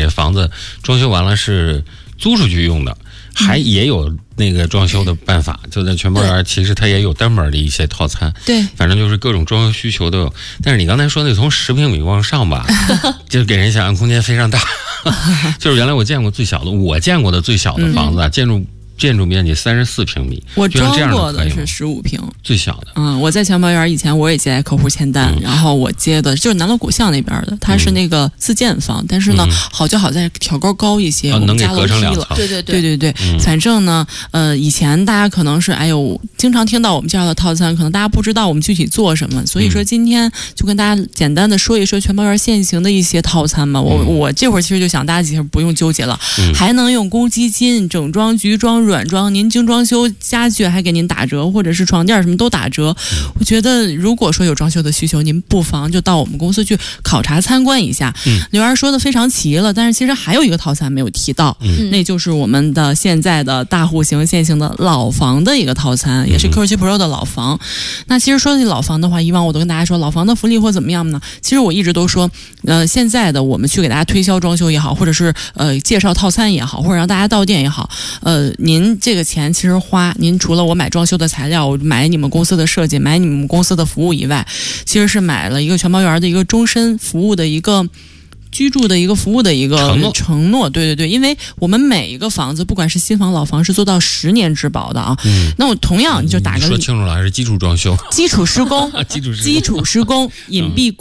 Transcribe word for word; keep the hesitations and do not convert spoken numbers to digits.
这房子装修完了是租出去用的，还也有那个装修的办法，就在全包园其实它也有单门的一些套餐， 对， 反正就是各种装修需求都有。但是你刚才说那从十平米往上吧，就给人想象空间非常大。就是原来我见过最小的，我见过的最小的房子，啊，建筑建筑面积三十四平米， 我装过的是十五平， 最小的。 嗯，我在全包园以前我也接待客户签单，嗯、然后我接的就是南锣鼓巷那边的，它是那个自建房，嗯、但是呢，好就好在挑高高一些， 哦、 我们加楼梯了。 对对对对对对， 嗯、 反正呢，呃，以前大家可能是哎呦，经常听到我们介绍的套餐，可能大家不知道我们具体做什么，所以说今天就跟大家简单的说一说全包园现行的一些套餐嘛。我、嗯、我这会儿其实就想大家其实不用纠结了，嗯、还能用公积金、整装、局装、软装，您精装修家具还给您打折，或者是床垫什么都打折。嗯、我觉得如果说有装修的需求，您不妨就到我们公司去考察参观一下。嗯、刘源说的非常齐了，但是其实还有一个套餐没有提到，嗯、那就是我们的现在的大户型现行的老房的一个套餐，也是 Q 七 Pro 的老房。那其实说起老房的话，以往我都跟大家说老房的福利或怎么样呢？其实我一直都说，呃，现在的我们去给大家推销装修也好，或者是呃介绍套餐也好，或者让大家到店也好，呃，您这个钱其实花，您除了我买装修的材料，我买你们公司的设计，买你们公司的服务以外，其实是买了一个全包园的一个终身服务的一个居住的一个服务的一个承诺， 承诺，对对对，因为我们每一个房子，不管是新房老房，是做到十年质保的啊。嗯，那我同样就打个说清楚了，还是基础装修、 基础施工、 基础施工、 基础施工、隐蔽